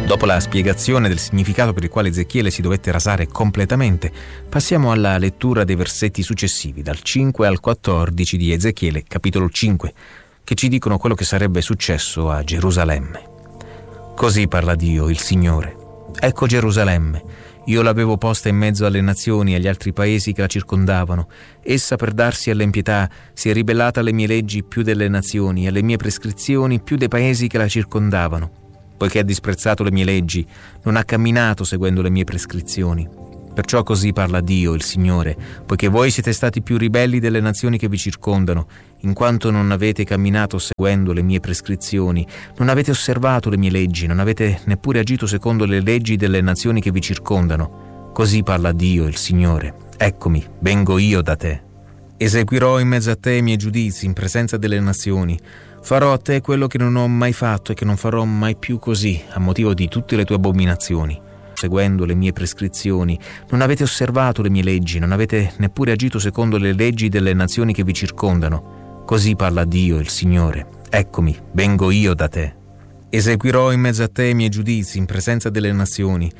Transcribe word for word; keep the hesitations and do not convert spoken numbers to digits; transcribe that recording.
Dopo la spiegazione del significato per il quale Ezechiele si dovette rasare completamente, passiamo alla lettura dei versetti successivi, dal cinque al quattordici di Ezechiele, capitolo cinque, che ci dicono quello che sarebbe successo a Gerusalemme. Così parla Dio, il Signore. Ecco Gerusalemme, io l'avevo posta in mezzo alle nazioni e agli altri paesi che la circondavano. Essa, per darsi all'impietà, si è ribellata alle mie leggi più delle nazioni, alle mie prescrizioni più dei paesi che la circondavano. Poiché ha disprezzato le mie leggi, non ha camminato seguendo le mie prescrizioni. Perciò così parla Dio, il Signore, poiché voi siete stati più ribelli delle nazioni che vi circondano, in quanto non avete camminato seguendo le mie prescrizioni, non avete osservato le mie leggi, non avete neppure agito secondo le leggi delle nazioni che vi circondano. Così parla Dio, il Signore. Eccomi, vengo io da te. Eseguirò in mezzo a te i miei giudizi in presenza delle nazioni. Farò a te quello che non ho mai fatto e che non farò mai più così, a motivo di tutte le tue abominazioni. Seguendo le mie prescrizioni, non avete osservato le mie leggi, non avete neppure agito secondo le leggi delle nazioni che vi circondano. Così parla Dio, il Signore. Eccomi, vengo io da te. Eseguirò in mezzo a te i miei giudizi in presenza delle nazioni.